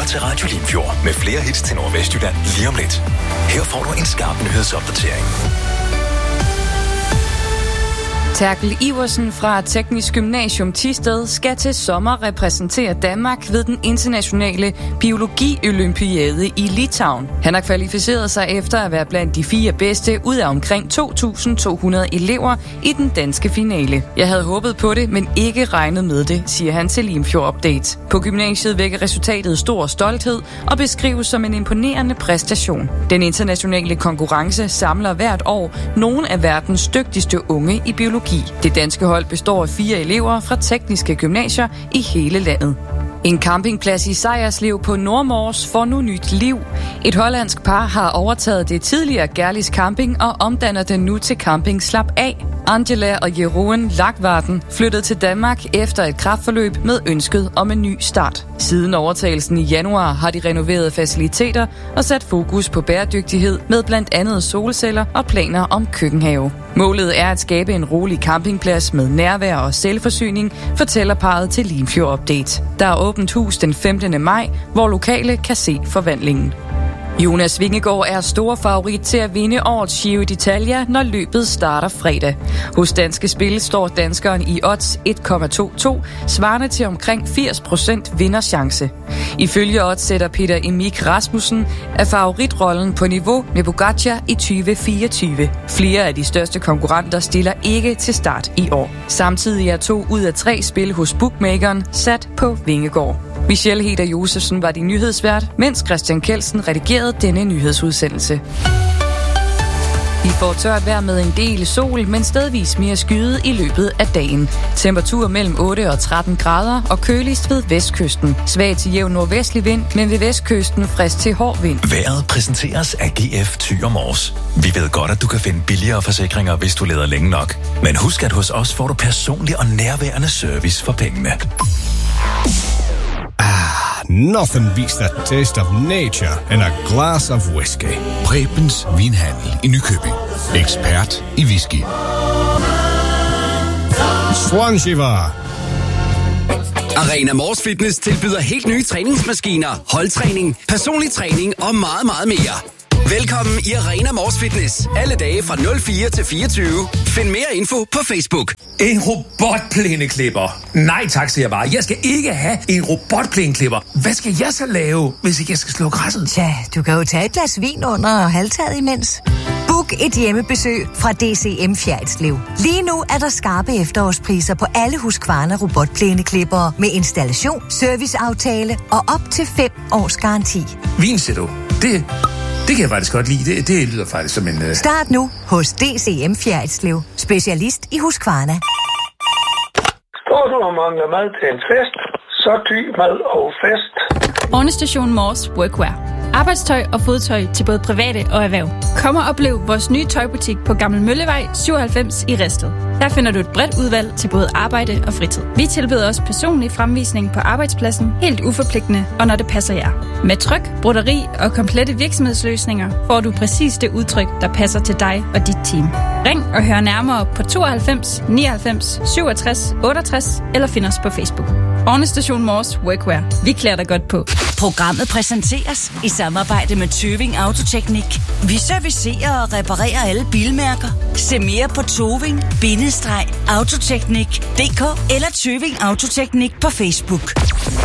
til Radio Limfjord med flere hits til Nordvestjylland lige om lidt. Her får du en skarp nyhedsopdatering. Terkel Iversen fra Teknisk Gymnasium Thisted skal til sommer repræsentere Danmark ved den internationale biologi-olympiade i Litauen. Han har kvalificeret sig efter at være blandt de 4 bedste ud af omkring 2.200 elever i den danske finale. Jeg havde håbet på det, men ikke regnet med det, siger han til Limfjord Update. På gymnasiet vækker resultatet stor stolthed og beskrives som en imponerende præstation. Den internationale konkurrence samler hvert år nogle af verdens dygtigste unge i biologi. Det danske hold består af 4 elever fra tekniske gymnasier i hele landet. En campingplads i Sejerslev på Nordmors får nu nyt liv. Et hollandsk par har overtaget det tidligere Gerlis Camping og omdanner den nu til camping Slap Af. Angela og Jeroen Lagvarden flyttede til Danmark efter et kræftforløb med ønsket om en ny start. Siden overtagelsen i januar har de renoveret faciliteter og sat fokus på bæredygtighed med blandt andet solceller og planer om køkkenhave. Målet er at skabe en rolig campingplads med nærvær og selvforsyning, fortæller parret til Limfjord Update. Der er åbent hus den 15. maj, hvor lokale kan se forvandlingen. Jonas Vingegaard er stor favorit til at vinde årets Giro d'Italia, når løbet starter fredag. Hos Danske Spil står danskeren i odds 1,22, svarende til omkring 80% vinderchance. Ifølge odds sætter Peter Emig Rasmussen af favoritrollen på niveau med Pogačar i 2024. Flere af de største konkurrenter stiller ikke til start i år. Samtidig er 2 ud af 3 spil hos bookmakeren sat på Vingegaard. Michelle Heder Josefsen var din nyhedsvært, mens Christian Kelsen redigerede denne nyhedsudsendelse. Vi får tørt vejr med en del sol, men stedvis mere skyet i løbet af dagen. Temperatur mellem 8 og 13 grader og køligst ved vestkysten. Svag til jævn nordvestlig vind, men ved vestkysten frisk til hård vind. Vejret præsenteres af GF Thyre Mors. Vi ved godt, at du kan finde billigere forsikringer, hvis du leder længe nok. Men husk, at hos os får du personlig og nærværende service for pengene. Nothing beats the taste of nature and a glass of whiskey. Prebens Vinhandel i Nykøbing. Ekspert i whisky. Swanshiva. Arena Mors Fitness tilbyder helt nye træningsmaskiner, holdtræning, personlig træning og meget, meget mere. Velkommen i Arena Mors Fitness. Alle dage fra 04 til 24. Find mere info på Facebook. En robotplæneklipper. Nej tak, siger jeg bare. Jeg skal ikke have en robotplæneklipper. Hvad skal jeg så lave, hvis ikke jeg skal slå græsset? Tja, du kan jo tage et glas vin under halvtaget imens. Book et hjemmebesøg fra DCM Fjerritslev. Lige nu er der skarpe efterårspriser på alle Husqvarna robotplæneklippere med installation, serviceaftale og op til 5 års garanti. Vin, siger du. Det kan jeg faktisk godt lide. Det lyder faktisk som en... Start nu hos DCM Fjerritslev. Specialist i Husqvarna. Står du og mangler mad til en fest, så Thy Mad og Fest. Ornestation Mors Workwear. Arbejdstøj og fodtøj til både private og erhverv. Kom og oplev vores nye tøjbutik på Gammel Møllevej 97 i Risted. Der finder du et bredt udvalg til både arbejde og fritid. Vi tilbyder også personlig fremvisning på arbejdspladsen, helt uforpligtende og når det passer jer. Med tryk, broderi og komplette virksomhedsløsninger får du præcis det udtryk, der passer til dig og dit team. Ring og hør nærmere på 92 99 67 68 eller find os på Facebook. Ornestation Mors Workwear. Vi klæder dig godt på. Programmet præsenteres i samarbejde med Tøving Autoteknik. Vi servicerer og reparerer alle bilmærker. Se mere på Tøving-Autoteknik.dk eller Tøving Autoteknik på Facebook.